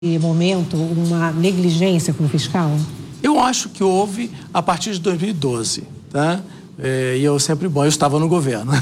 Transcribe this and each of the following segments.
momento uma negligência com o fiscal? Eu acho que houve a partir de 2012, tá? E eu sempre, eu estava no governo.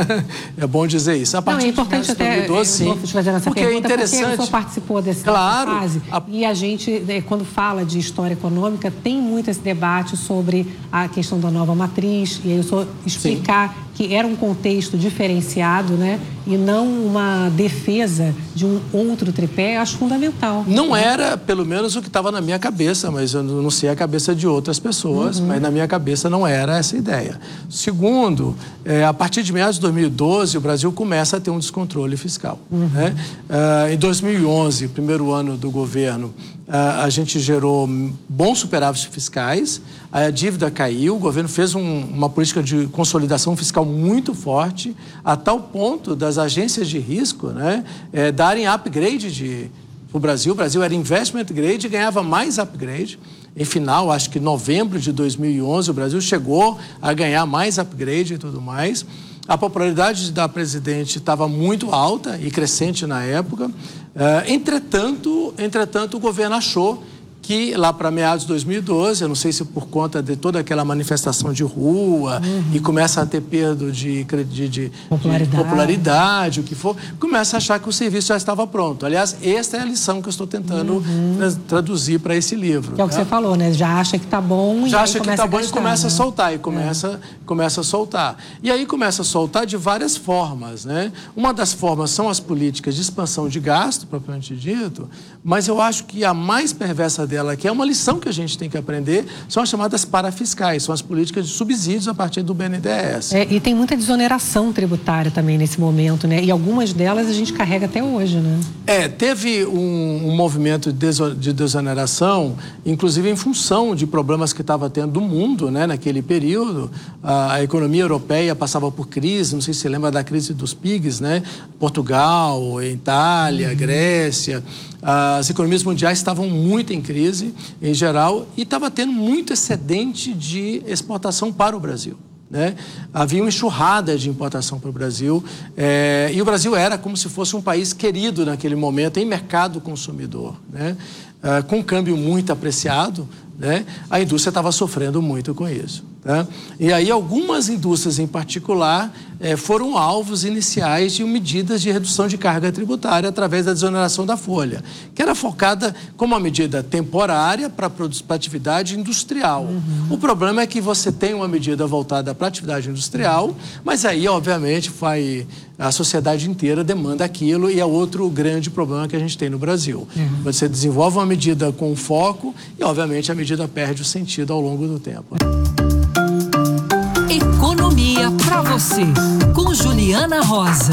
É bom dizer isso. A partir é importante de 2012, sim. Eu vou te fazer essa porque pergunta, é interessante. Porque o senhor participou dessa fase. E a gente, quando fala de história econômica, tem muito esse debate sobre a questão da nova matriz. E aí o senhor explicar que era um contexto diferenciado, né? E não uma defesa de um outro tripé, eu acho fundamental. Não era, pelo menos, o que estava na minha cabeça, mas eu não sei a cabeça de outras pessoas, mas na minha cabeça não era essa ideia. Segundo, a partir de meados de 2012, o Brasil começa a ter um descontrole fiscal. Né? Em 2011, primeiro ano do governo, a gente gerou bons superávites fiscais, a dívida caiu, o governo fez uma política de consolidação fiscal muito forte, a tal ponto das agências de risco, né, darem upgrade para o Brasil. O Brasil era investment grade e ganhava mais upgrade. Em final, acho que em novembro de 2011, o Brasil chegou a ganhar mais upgrade e tudo mais. A popularidade da presidente estava muito alta e crescente na época. Entretanto, o governo achou que lá para meados de 2012, eu não sei se por conta de toda aquela manifestação de rua e começa a ter perda de popularidade, o que for, começa a achar que o serviço já estava pronto. Aliás, esta é a lição que eu estou tentando traduzir para esse livro. Que é o que você falou, né? Já acha que está bom e já acha que está bom e começa a soltar, começa a soltar. E aí começa a soltar de várias formas, né? Uma das formas são as políticas de expansão de gasto, propriamente dito, mas eu acho que a mais perversa dela, que é uma lição que a gente tem que aprender, são as chamadas parafiscais, são as políticas de subsídios a partir do BNDES. E tem muita desoneração tributária também nesse momento, né? E algumas delas a gente carrega até hoje, né? Teve um movimento de desoneração, inclusive em função de problemas que estava tendo do mundo, né, naquele período. A economia europeia passava por crise, não sei se você lembra da crise dos PIGs, né? Portugal, Itália, Grécia. As economias mundiais estavam muito em crise, em geral, e estava tendo muito excedente de exportação para o Brasil. Né? Havia uma enxurrada de importação para o Brasil, e o Brasil era como se fosse um país querido naquele momento em mercado consumidor, né? Com um câmbio muito apreciado, né? A indústria estava sofrendo muito com isso. Tá? E aí algumas indústrias em particular foram alvos iniciais de medidas de redução de carga tributária através da desoneração da folha, que era focada como uma medida temporária para a atividade industrial. O problema é que você tem uma medida voltada para a atividade industrial, mas aí, obviamente, a sociedade inteira demanda aquilo, e é outro grande problema que a gente tem no Brasil. Você desenvolve uma medida com foco e, obviamente, a medida perde o sentido ao longo do tempo. Economia para você, com Juliana Rosa.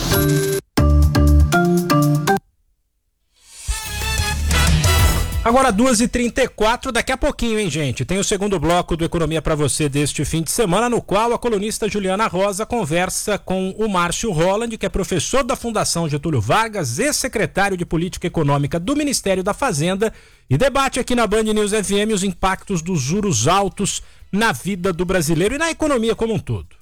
Agora 2h34, daqui a pouquinho, hein, gente? Tem o segundo bloco do Economia para você deste fim de semana, no qual a colunista Juliana Rosa conversa com o Márcio Holland, que é professor da Fundação Getúlio Vargas, ex-secretário de Política Econômica do Ministério da Fazenda, e debate aqui na Band News FM os impactos dos juros altos na vida do brasileiro e na economia como um todo.